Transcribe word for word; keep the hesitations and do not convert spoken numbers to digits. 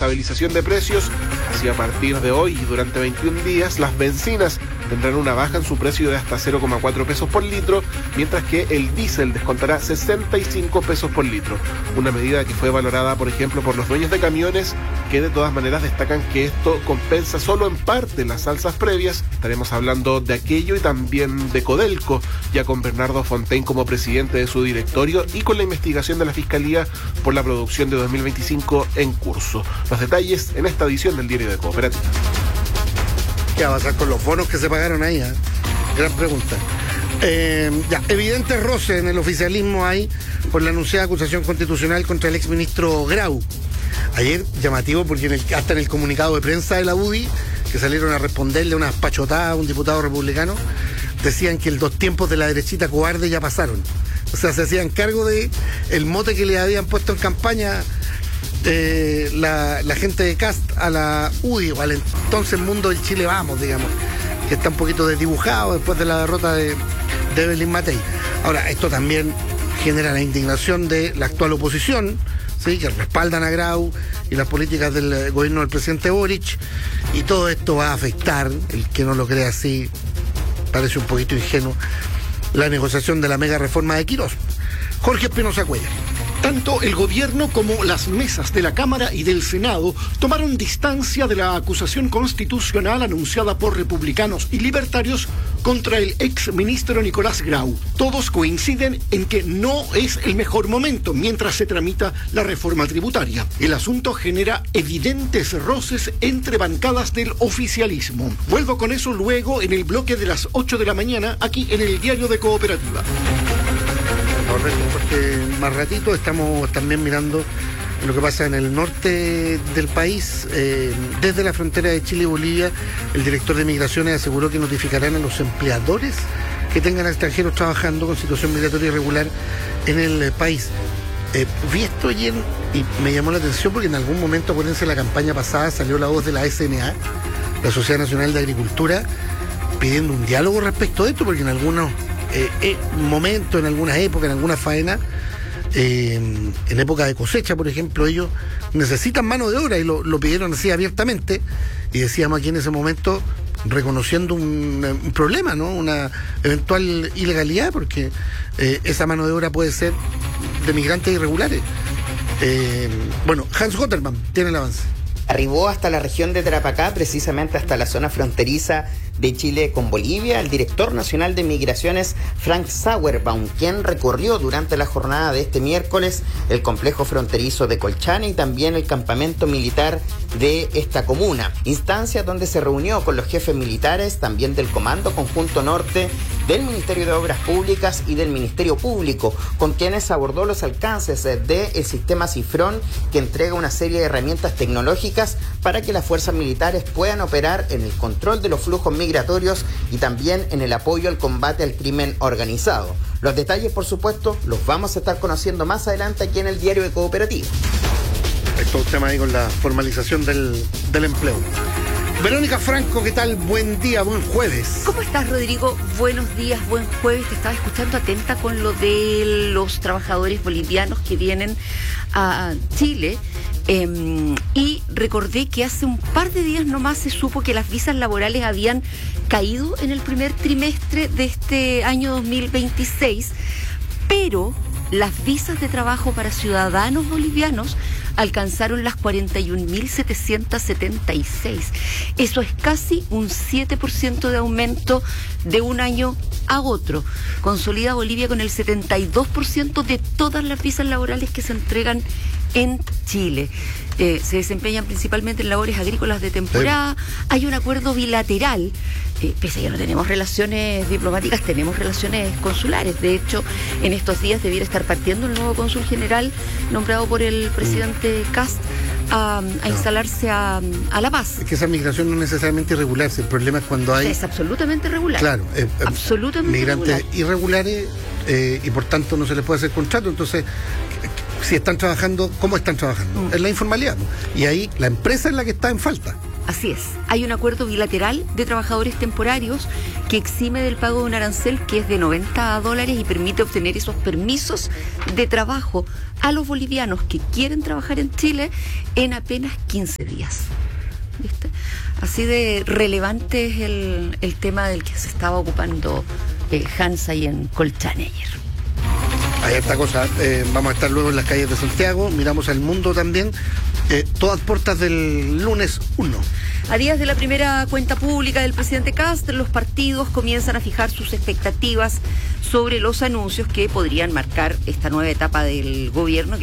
estabilización de precios. Así, a partir de hoy y durante veintiún días, las bencinas tendrán una baja en su precio de hasta cero coma cuatro pesos por litro, mientras que el diésel descontará sesenta y cinco pesos por litro. Una medida que fue valorada, por ejemplo, por los dueños de camiones, que de todas maneras destacan que esto compensa solo en parte las alzas previas. Estaremos hablando de aquello y también de Codelco, ya con Bernardo Fontaine como presidente de su directorio y con la investigación de la Fiscalía por la producción de dos mil veinticinco en curso. Los detalles en esta edición del Diario de Cooperativa. ¿Qué va a pasar con los bonos que se pagaron ahí? ¿eh? Gran pregunta. Eh, ya, evidentes roces en el oficialismo hay por la anunciada acusación constitucional contra el exministro Grau. Ayer, llamativo, porque en el, hasta en el comunicado de prensa de la U D I, que salieron a responderle unas pachotadas a un diputado republicano, decían que el dos tiempos de la derechita cobarde ya pasaron. O sea, se hacían cargo de el mote que le habían puesto en campaña eh, la, la gente de Cast a la U D I, o al entonces Mundo del Chile Vamos, digamos, que está un poquito desdibujado después de la derrota de, de Evelyn Matei. Ahora, esto también genera la indignación de la actual oposición, ¿sí?, que respaldan a Grau y las políticas del gobierno del presidente Boric, y todo esto va a afectar, el que no lo crea así parece un poquito ingenuo, la negociación de la mega reforma de Quirós. Jorge Espinosa Cuellar. Tanto el gobierno como las mesas de la Cámara y del Senado tomaron distancia de la acusación constitucional anunciada por republicanos y libertarios contra el ex ministro Nicolás Grau. Todos coinciden en que no es el mejor momento mientras se tramita la reforma tributaria. El asunto genera evidentes roces entre bancadas del oficialismo. Vuelvo con eso luego en el bloque de las ocho de la mañana aquí en el Diario de Cooperativa. Porque más ratito estamos también mirando lo que pasa en el norte del país. Eh, desde la frontera de Chile y Bolivia, el director de Migraciones aseguró que notificarán a los empleadores que tengan a extranjeros trabajando con situación migratoria irregular en el país. Eh, vi esto ayer y me llamó la atención porque en algún momento, acuérdense, la campaña pasada salió la voz de la S N A, la Sociedad Nacional de Agricultura, pidiendo un diálogo respecto de esto, porque en algunos Eh, eh, momento, en algunas épocas, en algunas faenas, eh, en época de cosecha, por ejemplo, ellos necesitan mano de obra y lo, lo pidieron así abiertamente, y decíamos aquí en ese momento, reconociendo un, un problema, ¿no?, una eventual ilegalidad, porque eh, esa mano de obra puede ser de migrantes irregulares. Eh, bueno, Hans Gotterman tiene el avance. Arribó hasta la región de Tarapacá, precisamente hasta la zona fronteriza de Chile con Bolivia, el director nacional de Migraciones, Frank Sauerbaum, quien recorrió durante la jornada de este miércoles el complejo fronterizo de Colchane y también el campamento militar de esta comuna, instancia donde se reunió con los jefes militares, también del Comando Conjunto Norte, del Ministerio de Obras Públicas y del Ministerio Público, con quienes abordó los alcances del sistema Cifrón, que entrega una serie de herramientas tecnológicas para que las fuerzas militares puedan operar en el control de los flujos migratorios y también en el apoyo al combate al crimen organizado. Los detalles, por supuesto, los vamos a estar conociendo más adelante aquí en el Diario de Cooperativa. Esto es un tema ahí con la formalización del, del empleo. Verónica Franco, ¿qué tal? Buen día, buen jueves. ¿Cómo estás, Rodrigo? Buenos días, buen jueves. Te estaba escuchando atenta con lo de los trabajadores bolivianos que vienen a Chile. Eh, y recordé que hace un par de días nomás se supo que las visas laborales habían caído en el primer trimestre de este año dos mil veintiséis, pero las visas de trabajo para ciudadanos bolivianos alcanzaron las cuarenta y un mil setecientos setenta y seis. Eso es casi un siete por ciento de aumento de un año a otro. Consolida Bolivia con el setenta y dos por ciento de todas las visas laborales que se entregan en Chile. Eh, se desempeñan principalmente en labores agrícolas de temporada. Sí. Hay un acuerdo bilateral. Eh, pese a que no tenemos relaciones diplomáticas, tenemos relaciones consulares. De hecho, en estos días debiera estar partiendo el nuevo cónsul general nombrado por el presidente mm. Kast a, a no. instalarse a, a La Paz. Es que esa migración no es necesariamente irregular. El problema es cuando hay... Es absolutamente irregular. Claro. Eh, absolutamente migrantes irregular. irregulares eh, y por tanto no se les puede hacer contrato. Entonces, si están trabajando, ¿cómo están trabajando? Mm. Es la informalidad. Y ahí la empresa es la que está en falta. Así es, hay un acuerdo bilateral de trabajadores temporarios que exime del pago de un arancel que es de noventa dólares y permite obtener esos permisos de trabajo a los bolivianos que quieren trabajar en Chile en apenas quince días. ¿Viste? Así de relevante es el, el tema del que se estaba ocupando eh, Hans ahí en Colchane ayer. Hay esta cosa, eh, vamos a estar luego en las calles de Santiago, miramos al mundo también. Eh, todas puertas del lunes uno. A días de la primera cuenta pública del presidente Kast, los partidos comienzan a fijar sus expectativas sobre los anuncios que podrían marcar esta nueva etapa del gobierno.